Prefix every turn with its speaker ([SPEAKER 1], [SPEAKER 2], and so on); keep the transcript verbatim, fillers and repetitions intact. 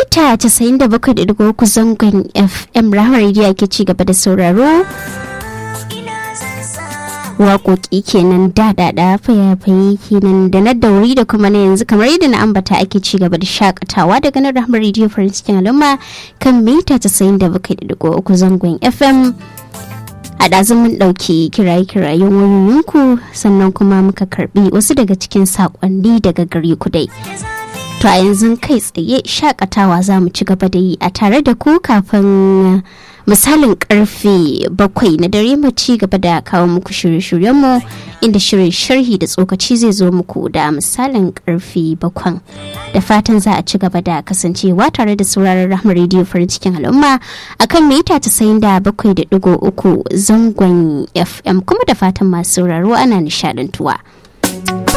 [SPEAKER 1] mita casa'in da bakwai da digo uku zangon F M Rahama Radio ke ci gaba da sauraro. Waƙoƙi kenan daɗaɗa fayafaye kenan da na dauri da kuma na yanzu kamar yadda na ambata ake ci gaba da shakatawa daga nan Rahama Radio farin cikin al'umma kan mita casa'in da bakwai da digo uku zangon F M. A ɗazun mun ɗauki kiraye-kirayen wayoyinku sannan kuma muka karɓi wasu daga cikin saƙonni daga gare ku dai. To a yanzu kai tsaye shakatawa za mu ci gaba da yi a tare da ku kafin misalin karfe bakwai na dare mu ci gaba da kawo muku shirye-shiryenmu inda shirin sharhi da tsokaci zai zo muku da misalin karfe bakwan. Da fatan za a ci gaba da kasancewa tare da sauraron Rahama Radio farin cikin al'umma akan mita casa'in da bakwai da digo uku zangon F M kuma da fatan masu sauraro ana nishadantuwa.